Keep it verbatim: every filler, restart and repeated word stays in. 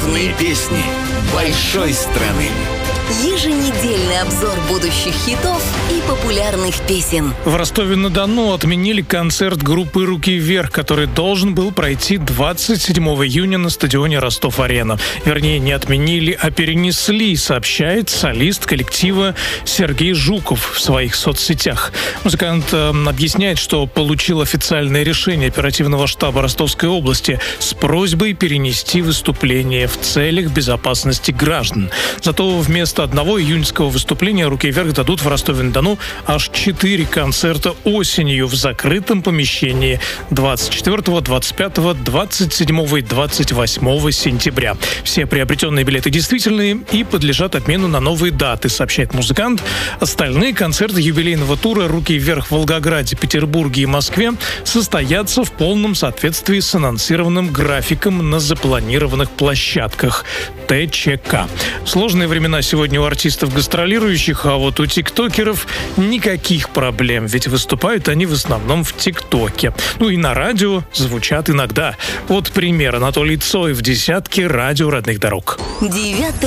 Главные песни большой страны. Еженедельный обзор будущих хитов и популярных песен. В Ростове-на-Дону отменили концерт группы «Руки вверх», который должен был пройти двадцать седьмого июня на стадионе Ростов-Арена. Вернее, не отменили, а перенесли, сообщает солист коллектива Сергей Жуков в своих соцсетях. Музыкант э, объясняет, что получил официальное решение оперативного штаба Ростовской области с просьбой перенести выступление в целях безопасности граждан. Зато вместо одного июньского выступления «Руки вверх» дадут в Ростове-на-Дону аж четыре концерта осенью в закрытом помещении двадцать четвёртого, двадцать пятого, двадцать седьмого и двадцать восьмого сентября. Все приобретенные билеты действительные и подлежат обмену на новые даты, сообщает музыкант. Остальные концерты юбилейного тура «Руки вверх» в Волгограде, Петербурге и Москве состоятся в полном соответствии с анонсированным графиком на запланированных площадках ТЧК. Сложные времена сегодня у артистов гастролирующих, а вот у тиктокеров никаких проблем, ведь выступают они в основном в ТикТоке. Ну и на радио звучат иногда. Вот пример: Анатолий Цой в десятке радио родных дорог. Девятый